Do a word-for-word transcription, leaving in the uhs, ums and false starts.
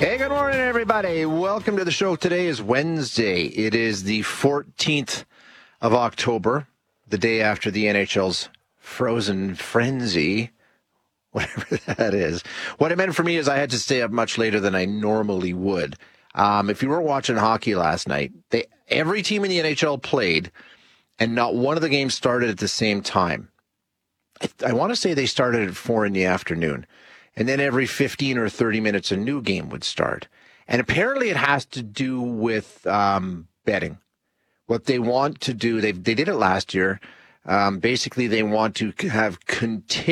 Hey, good morning, everybody. Welcome to the show. Today is Wednesday. It is the fourteenth of October, the day after the N H L's Frozen Frenzy, whatever that is. What it meant for me is I had to stay up much later than I normally would. Um, if you were watching hockey last night, they, every team in the N H L played, and not one of the games started at the same time. I, I want to say they started at four in the afternoon. And then every fifteen or thirty minutes, a new game would start. And apparently it has to do with um, betting. What they want to do, they they did it last year. Um, basically, they want to have continuous